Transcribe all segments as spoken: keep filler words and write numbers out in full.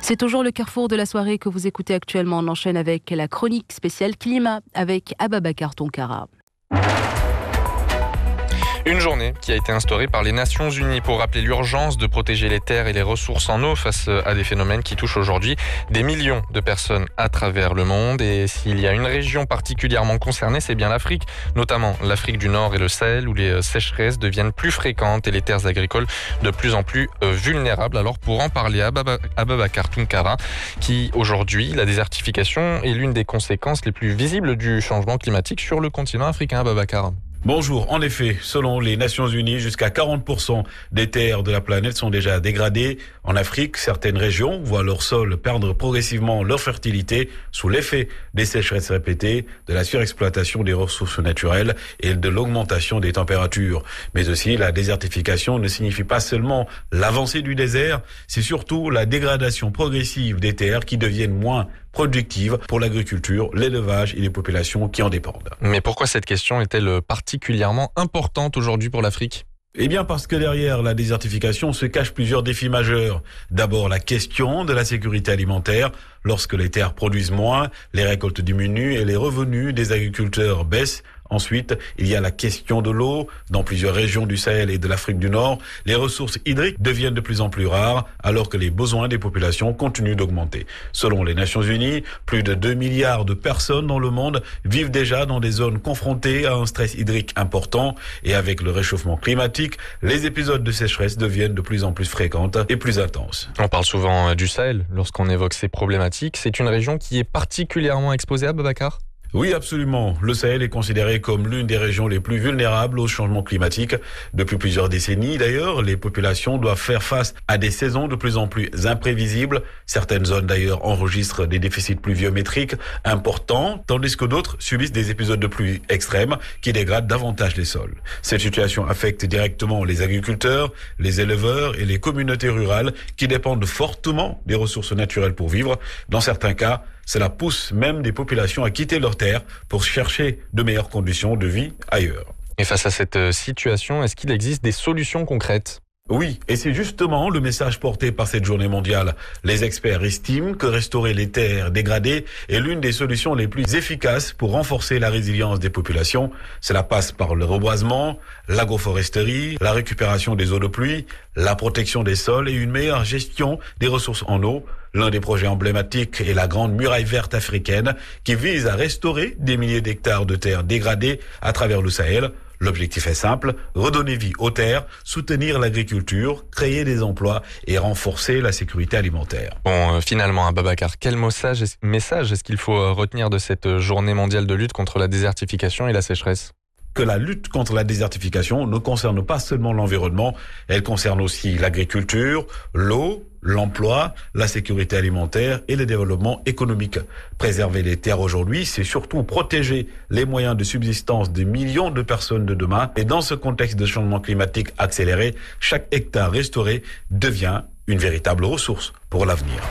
C'est toujours le carrefour de la soirée que vous écoutez actuellement. On enchaîne avec la chronique spéciale climat avec Ababacar Tounkara. Une journée qui a été instaurée par les Nations Unies pour rappeler l'urgence de protéger les terres et les ressources en eau face à des phénomènes qui touchent aujourd'hui des millions de personnes à travers le monde. Et s'il y a une région particulièrement concernée, c'est bien l'Afrique, notamment l'Afrique du Nord et le Sahel, où les sécheresses deviennent plus fréquentes et les terres agricoles de plus en plus vulnérables. Alors pour en parler, Ababacar Tounkara, qui aujourd'hui, la désertification est l'une des conséquences les plus visibles du changement climatique sur le continent africain. Ababacar. Bonjour. En effet, selon les Nations Unies, jusqu'à quarante pour cent des terres de la planète sont déjà dégradées. En Afrique, certaines régions voient leur sol perdre progressivement leur fertilité sous l'effet des sécheresses répétées, de la surexploitation des ressources naturelles et de l'augmentation des températures. Mais aussi, la désertification ne signifie pas seulement l'avancée du désert, c'est surtout la dégradation progressive des terres qui deviennent moins productives pour l'agriculture, l'élevage et les populations qui en dépendent. Mais pourquoi cette question est-elle particulièrement importante aujourd'hui pour l'Afrique ? Eh bien parce que derrière la désertification se cachent plusieurs défis majeurs. D'abord la question de la sécurité alimentaire. Lorsque les terres produisent moins, les récoltes diminuent et les revenus des agriculteurs baissent. Ensuite, il y a la question de l'eau. Dans plusieurs régions du Sahel et de l'Afrique du Nord, les ressources hydriques deviennent de plus en plus rares alors que les besoins des populations continuent d'augmenter. Selon les Nations Unies, plus de deux milliards de personnes dans le monde vivent déjà dans des zones confrontées à un stress hydrique important. Et avec le réchauffement climatique, les épisodes de sécheresse deviennent de plus en plus fréquentes et plus intenses. On parle souvent du Sahel lorsqu'on évoque ces problématiques. C'est une région qui est particulièrement exposée à Ababacar ? Oui, absolument. Le Sahel est considéré comme l'une des régions les plus vulnérables au changement climatique. Depuis plusieurs décennies, d'ailleurs, les populations doivent faire face à des saisons de plus en plus imprévisibles. Certaines zones, d'ailleurs, enregistrent des déficits pluviométriques importants, tandis que d'autres subissent des épisodes de pluie extrêmes qui dégradent davantage les sols. Cette situation affecte directement les agriculteurs, les éleveurs et les communautés rurales qui dépendent fortement des ressources naturelles pour vivre. Dans certains cas, cela pousse même des populations à quitter leurs terres pour chercher de meilleures conditions de vie ailleurs. Et face à cette situation, est-ce qu'il existe des solutions concrètes ? Oui, et c'est justement le message porté par cette journée mondiale. Les experts estiment que restaurer les terres dégradées est l'une des solutions les plus efficaces pour renforcer la résilience des populations. Cela passe par le reboisement, l'agroforesterie, la récupération des eaux de pluie, la protection des sols et une meilleure gestion des ressources en eau. L'un des projets emblématiques est la Grande Muraille Verte africaine qui vise à restaurer des milliers d'hectares de terres dégradées à travers le Sahel. L'objectif est simple, redonner vie aux terres, soutenir l'agriculture, créer des emplois et renforcer la sécurité alimentaire. Bon, euh, finalement, Ababacar, quel message, message est-ce qu'il faut retenir de cette journée mondiale de lutte contre la désertification et la sécheresse ? Que la lutte contre la désertification ne concerne pas seulement l'environnement, elle concerne aussi l'agriculture, l'eau, l'emploi, la sécurité alimentaire et le développement économique. Préserver les terres aujourd'hui, c'est surtout protéger les moyens de subsistance des millions de personnes de demain. Et dans ce contexte de changement climatique accéléré, chaque hectare restauré devient une véritable ressource pour l'avenir.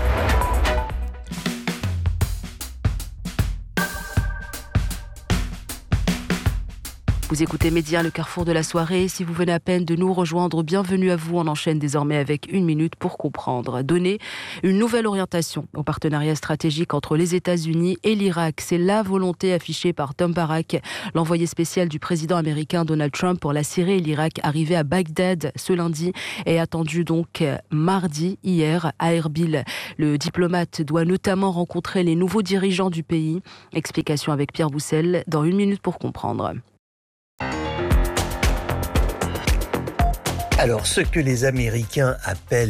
Vous écoutez Média, le carrefour de la soirée. Si vous venez à peine de nous rejoindre, bienvenue à vous. On enchaîne désormais avec une minute pour comprendre. Donner une nouvelle orientation au partenariat stratégique entre les États-Unis et l'Irak. C'est la volonté affichée par Tom Barrack, l'envoyé spécial du président américain Donald Trump pour la Syrie et l'Irak, arrivé à Bagdad ce lundi et attendu donc mardi hier à Erbil. Le diplomate doit notamment rencontrer les nouveaux dirigeants du pays. Explication avec Pierre Boussel dans une minute pour comprendre. Alors, ce que les Américains appellent